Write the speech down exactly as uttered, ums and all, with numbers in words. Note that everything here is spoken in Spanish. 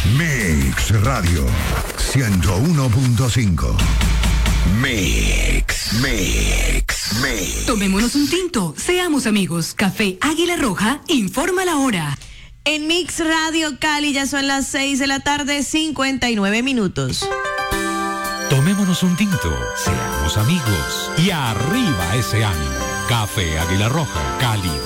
Mix Radio ciento uno punto cinco. Mix, Mix, Mix. Tomémonos un tinto, seamos amigos. Café Águila Roja informa la hora. En Mix Radio Cali ya son las seis de la tarde, cincuenta y nueve minutos. Tomémonos un tinto, seamos amigos y arriba ese ánimo. Café Águila Roja, calidad